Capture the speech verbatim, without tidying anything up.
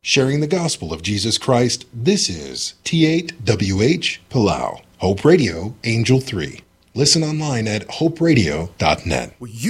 Sharing the gospel of Jesus Christ, this is T eight W H Palau, Hope Radio, Angel three. Listen online at hope radio dot net. Well, you